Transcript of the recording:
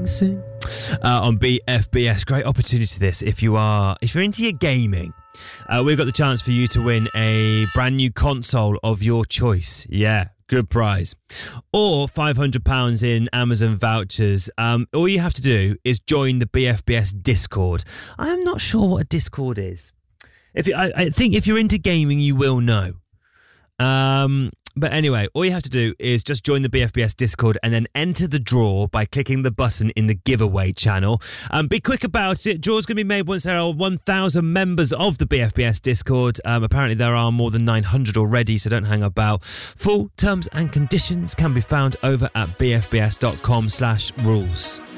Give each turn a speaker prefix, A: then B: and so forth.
A: sing. On BFBS. Great opportunity this if you're into your gaming. We've got the chance for you to win a brand new console of your choice. Yeah, good prize. Or £500 in Amazon vouchers. All you have to do is join the BFBS Discord. I am not sure what a Discord is. I think if you're into gaming, you will know. But anyway, all you have to do is just join the BFBS Discord and then enter the draw by clicking the button in the giveaway channel. Be quick about it. Draw's going to be made once there are 1,000 members of the BFBS Discord. Apparently there are more than 900 already, so don't hang about. Full terms and conditions can be found over at bfbs.com/rules.